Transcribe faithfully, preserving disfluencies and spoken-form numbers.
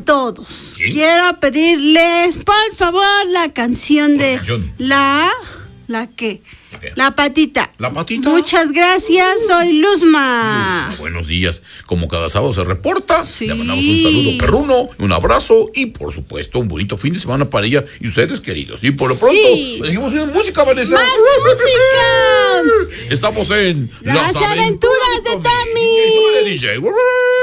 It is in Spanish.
todos. ¿Sí? Quiero pedirles, por favor, la canción de canción? la... ¿La qué? ¿La qué? La patita. ¿La patita? Muchas gracias, soy Luzma. Luzma, buenos días. Como cada sábado se reporta, Sí. le mandamos un saludo perruno, un abrazo y, por supuesto, un bonito fin de semana para ella y ustedes, queridos. Y por lo pronto, Sí. le seguimos viendo música, Vanessa. ¡Más música! Estamos en Las aventuras de Tommy. D J. Súbele, D J.